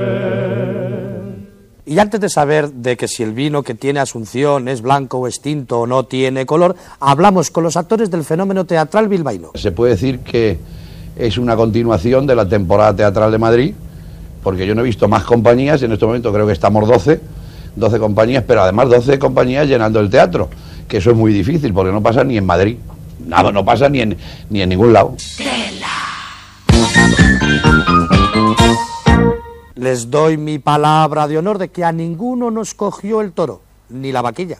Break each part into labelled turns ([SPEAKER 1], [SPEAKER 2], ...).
[SPEAKER 1] Y antes de saber de que si el vino que tiene Asunción es blanco o es tinto o no tiene color, hablamos con los actores del fenómeno teatral bilbaíno.
[SPEAKER 2] Se puede decir que es una continuación de la temporada teatral de Madrid, porque yo no he visto más compañías, en este momento creo que estamos 12 compañías, pero además 12 compañías llenando el teatro, que eso es muy difícil, porque no pasa ni en Madrid, nada, no pasa ni en ningún lado.
[SPEAKER 1] Les doy mi palabra de honor de que a ninguno nos cogió el toro, ni la vaquilla.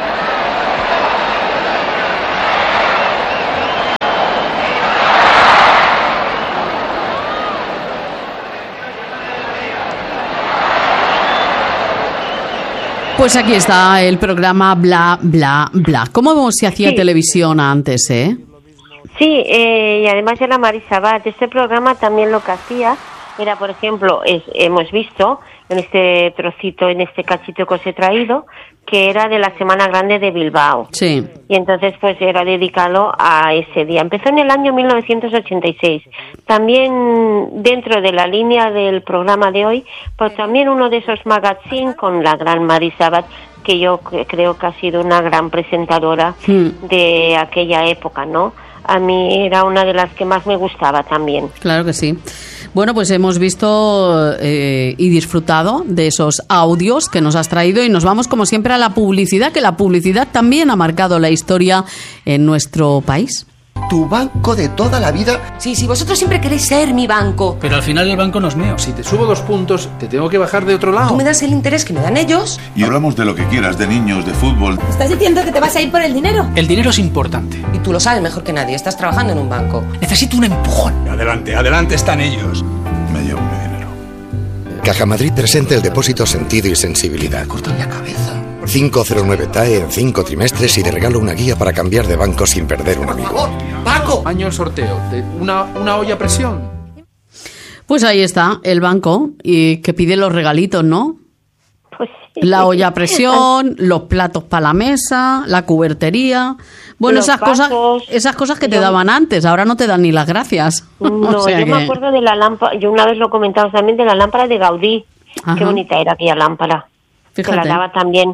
[SPEAKER 3] Pues aquí está el programa Bla, Bla, Bla. ¿Cómo se hacía televisión antes, eh?
[SPEAKER 4] Sí, y además era Marisa Abad. Este programa también lo que hacía era, por ejemplo, hemos visto en este trocito, en este cachito que os he traído, que era de la Semana Grande de Bilbao.
[SPEAKER 3] Sí.
[SPEAKER 4] Y entonces pues era dedicado a ese día. Empezó en el año 1986. También dentro de la línea del programa de hoy, pues también uno de esos magazines con la gran Marisa Abad, que yo creo que ha sido una gran presentadora de aquella época, ¿no? A mí era una de las que más me gustaba también.
[SPEAKER 3] Claro que sí. Bueno, pues hemos visto y disfrutado de esos audios que nos has traído y nos vamos como siempre a la publicidad, que la publicidad también ha marcado la historia en nuestro país.
[SPEAKER 5] Tu banco de toda la vida.
[SPEAKER 6] Sí, vosotros siempre queréis ser mi banco.
[SPEAKER 7] Pero al final el banco no es mío. Si te subo 2 puntos, te tengo que bajar de otro lado.
[SPEAKER 6] Tú me das el interés que me dan ellos.
[SPEAKER 8] Y hablamos de lo que quieras, de niños, de fútbol.
[SPEAKER 9] ¿Estás diciendo que te vas a ir por el dinero?
[SPEAKER 7] El dinero es importante.
[SPEAKER 6] Y tú lo sabes mejor que nadie. Estás trabajando en un banco.
[SPEAKER 7] Necesito un empujón.
[SPEAKER 8] Adelante están ellos. Me llevo mi dinero.
[SPEAKER 5] Caja Madrid presenta el depósito Sentido y Sensibilidad.
[SPEAKER 6] Cortan la cabeza.
[SPEAKER 5] 509 TAE en 5 trimestres y de regalo una guía para cambiar de banco sin perder un amigo.
[SPEAKER 6] ¡Por favor, Paco!
[SPEAKER 7] Año el sorteo de una olla a presión.
[SPEAKER 3] Pues ahí está, el banco, y que pide los regalitos, ¿no?
[SPEAKER 4] Pues sí.
[SPEAKER 3] La olla a presión, los platos para la mesa, la cubertería. Bueno, esas cosas que te daban antes, ahora no te dan ni las gracias.
[SPEAKER 4] No,
[SPEAKER 3] o sea
[SPEAKER 4] yo me acuerdo de la lámpara, yo una vez lo comentaba también, de la lámpara de Gaudí. Ajá. Qué bonita era aquella lámpara. Fíjate. Que la daba también,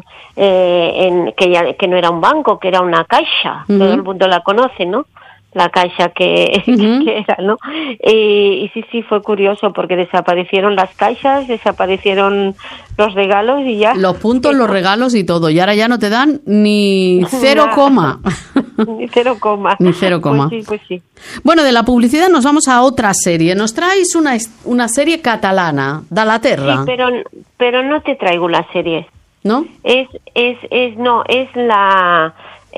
[SPEAKER 4] que no era un banco, que era una caixa. Todo el mundo la conoce, ¿no? La caixa que era, ¿no? Y sí, fue curioso porque desaparecieron las caixas, desaparecieron los regalos y ya.
[SPEAKER 3] Los puntos, los regalos y todo. Y ahora ya no te dan ni 0,
[SPEAKER 4] ni 0,
[SPEAKER 3] ni 0,
[SPEAKER 4] pues sí.
[SPEAKER 3] Bueno, de la publicidad nos vamos a otra serie. Nos traes una serie catalana, de la Terra.
[SPEAKER 4] Sí, pero no te traigo la serie.
[SPEAKER 3] ¿No?
[SPEAKER 4] Es la...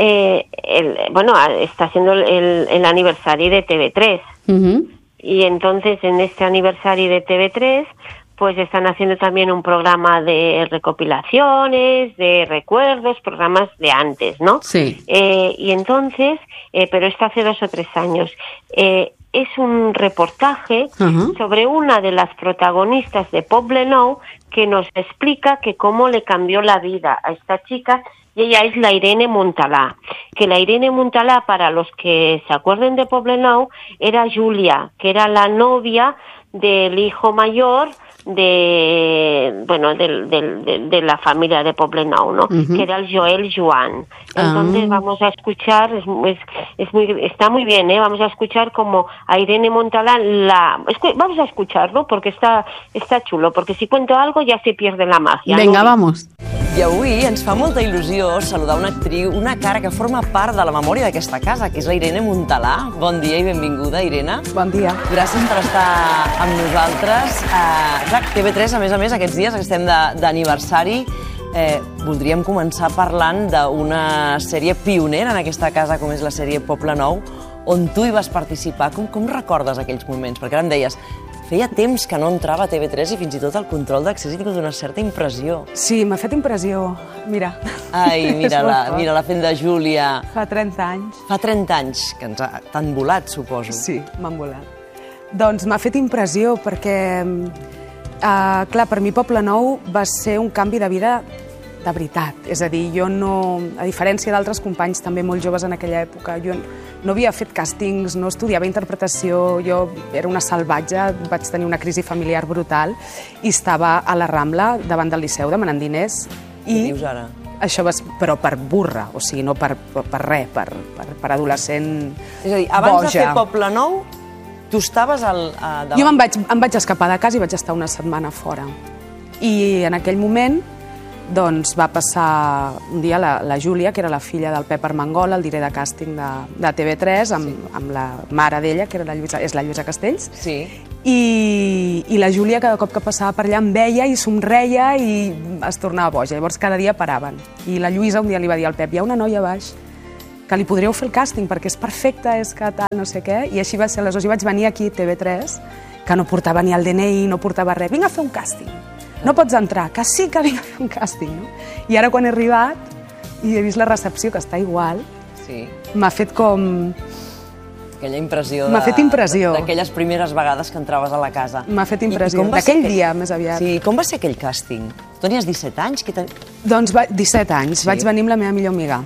[SPEAKER 4] está haciendo el aniversario de TV3. Y entonces en este aniversario de TV3 pues están haciendo también un programa de recopilaciones, de recuerdos, programas de antes, ¿no?
[SPEAKER 3] Sí.
[SPEAKER 4] Y entonces, pero esto hace 2 o 3 años, es un reportaje sobre una de las protagonistas de Poblenou que nos explica que cómo le cambió la vida a esta chica. Y ella es la Irene Montalà, que la Irene Montalà, para los que se acuerden de Poblenou, era Julia, que era la novia del hijo mayor de la familia de Poblenou, ¿no? Que era el Joel Joan. Entonces vamos a escuchar, está muy bien, vamos a escuchar como a Irene Montalà vamos a escucharlo porque está chulo, porque si cuento algo ya se pierde la magia.
[SPEAKER 3] Venga, ¿no? Vamos.
[SPEAKER 10] I avui ens fa molta il·lusió saludar una actriu, una cara que forma part de la memòria d'aquesta casa, que és la Irene Montalà. Bon dia i benvinguda, Irene.
[SPEAKER 9] Bon dia.
[SPEAKER 10] Gràcies per estar amb nosaltres. Clar, TV3, a més, aquests dies que estem d'aniversari, voldríem començar parlant d'una sèrie pionera en aquesta casa, com és la sèrie Poblenou, on tu hi vas participar. Com recordes aquells moments? Perquè ara em deies, feia temps que no entrava a TV3 i fins i tot el control d'accés i tinc una certa impressió.
[SPEAKER 9] Sí, m'ha fet impressió. Mira.
[SPEAKER 10] Ai, mira-la fent de Júlia.
[SPEAKER 9] Fa 30 anys.
[SPEAKER 10] Fa 30 anys, que t'han volat, suposo.
[SPEAKER 9] Sí, m'han volat. Doncs m'ha fet impressió perquè, clar, per mi Poblenou va ser un canvi de vida de veritat. És a dir, jo no, a diferència d'altres companys també molt joves en aquella època, jo no havia fet càstings, no estudiava interpretació, jo era una salvatge, vaig tenir una crisi familiar brutal i estava a la Rambla davant del Liceu demanant diners.
[SPEAKER 10] Què dius ara?
[SPEAKER 9] Això però per burra, o sigui, no per res, per adolescent boja.
[SPEAKER 10] És a dir, abans de fer Poble Nou, tu estaves davant...
[SPEAKER 9] Jo em vaig escapar de casa i vaig estar una setmana fora. I en aquell moment doncs va passar un dia la Júlia, que era la filla del Pep Armengol, el director de càsting de TV3, amb la mare d'ella, que és la Lluïsa Castells.
[SPEAKER 10] Sí.
[SPEAKER 9] I la Júlia cada cop que passava per allà em veia i somreia i es tornava boja. Llavors cada dia paraven. I la Lluïsa un dia li va dir al Pep: hi ha una noia a baix que li podríeu fer el càsting perquè és perfecta, és que tal, no sé què. I així va ser. Aleshores jo vaig venir aquí a TV3, que no portava ni el DNI, no portava res. Vinc a fer un càsting. No pots entrar, que sí que vinc a fer un càsting, no? I ara quan he arribat i he vist la recepció, que està igual, m'ha fet com...
[SPEAKER 10] Aquella impressió...
[SPEAKER 9] M'ha fet impressió.
[SPEAKER 10] D'aquelles primeres vegades que entraves a la casa.
[SPEAKER 9] M'ha fet impressió. D'aquell dia, més aviat.
[SPEAKER 10] Sí, com va ser aquell càsting? Tu tenies 17 anys?
[SPEAKER 9] Doncs 17 anys. Vaig venir amb la meva millor amiga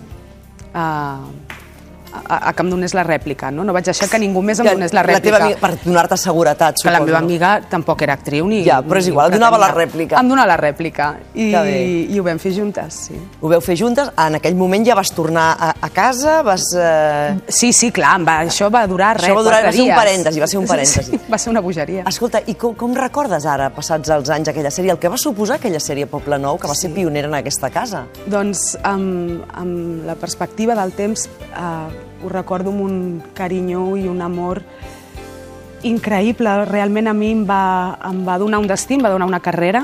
[SPEAKER 9] a que em donés la rèplica, no? No vaig deixar que ningú més em donés la rèplica.
[SPEAKER 10] La teva amiga, per donar-te seguretat, suposo.
[SPEAKER 9] Que la meva amiga tampoc era actriu ni...
[SPEAKER 10] Ja, però és igual, donava la rèplica.
[SPEAKER 9] Em donava la rèplica i ho vam fer juntes, sí.
[SPEAKER 10] Ho vau fer juntes? En aquell moment ja vas tornar a casa?
[SPEAKER 9] Sí, clar, això va durar res, 4 dies.
[SPEAKER 10] Va ser un parèntesi, va ser un parèntesi.
[SPEAKER 9] Sí, va ser una bogeria.
[SPEAKER 10] Escolta, i com recordes ara, passats els anys, aquella sèrie? El que va suposar aquella sèrie Poble Nou, que va ser pionera en aquesta casa?
[SPEAKER 9] Doncs, amb la perspectiva del temps, ho recordo amb un carinyo i un amor increïble. Realment a mi em va donar un destí, em va donar una carrera.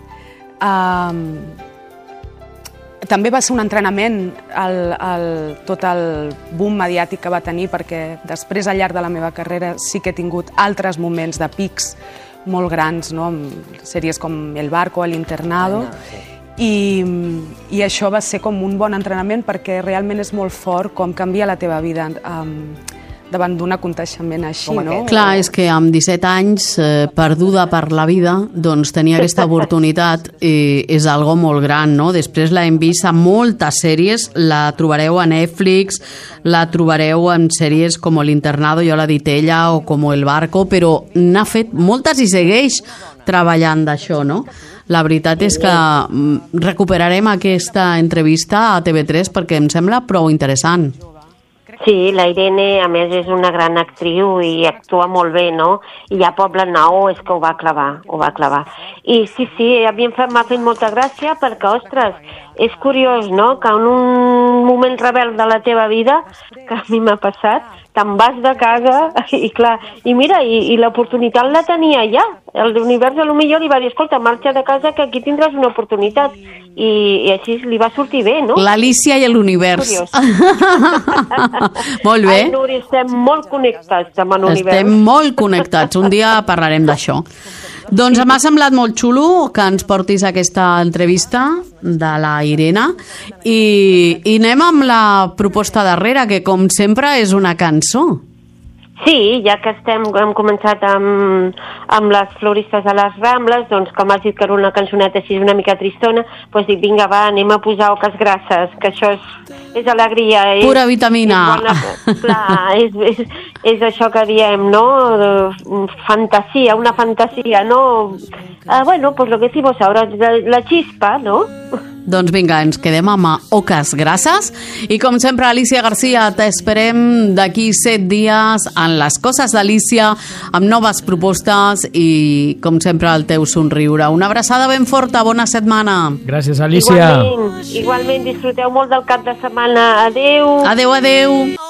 [SPEAKER 9] També va ser un entrenament tot el boom mediàtic que va tenir, perquè després, al llarg de la meva carrera, sí que he tingut altres moments de pics molt grans, no? Amb sèries com El Barco, El Internado. I això va ser com un bon entrenament perquè realment és molt fort com canvia la teva vida davant d'un aconteixement així, no?
[SPEAKER 3] Clar, és que amb 17 anys, perduda per la vida, doncs tenir aquesta oportunitat és algo molt gran, no? Després l'hem vist a moltes sèries, la trobareu a Netflix, la trobareu en sèries com L'Internado, jo l'ha dit ella, o com El Barco, però n'ha fet moltes i segueix treballant d'això, no? La veritat és que recuperarem aquesta entrevista a TV3 perquè em sembla prou interessant.
[SPEAKER 4] Sí, la Irene, a més, és una gran actriu i actua molt bé, no? I a Poble Nou és que ho va clavar. I sí, a mi m'ha fet molta gràcia perquè, ostres, és curiós, no?, que en un moment rebel de la teva vida, que a mi m'ha passat, te'n vas de casa i clar, i mira, i l'oportunitat la tenia ja. L'univers potser li va dir, escolta, marxa de casa que aquí tindràs una oportunitat. I així li va sortir bé, no?
[SPEAKER 3] L'Alícia i l'univers. Molt bé.
[SPEAKER 4] Ai, Núria, estem molt connectats amb l'univers.
[SPEAKER 3] Estem molt connectats. Un dia parlarem d'això. Doncs m'ha semblat molt xulo que ens portis aquesta entrevista de la Irene i anem amb la proposta darrere, que com sempre és una cançó.
[SPEAKER 4] Sí, ja que hem començat amb les floristes de les Rambles, doncs com has dit que era una cançoneta així una mica tristona, doncs dic, vinga, va, anem a posar Oques Grasses, que això és alegria.
[SPEAKER 3] Pura vitamina.
[SPEAKER 4] Clar, és això que diem, no? Fantasia, una fantasia, no? Bueno, pues lo que decimos ahora, la chispa, ¿no?
[SPEAKER 3] Doncs vinga, ens quedem amb Oques Grasses i com sempre, Alícia Garcia, t'esperem d'aquí 7 dies en Les Coses d'Alícia amb noves propostes i com sempre el teu somriure. Una abraçada ben forta, bona setmana.
[SPEAKER 11] Gràcies, Alícia.
[SPEAKER 4] Igualment, disfruteu molt del cap de setmana. Adeu.
[SPEAKER 3] Adeu.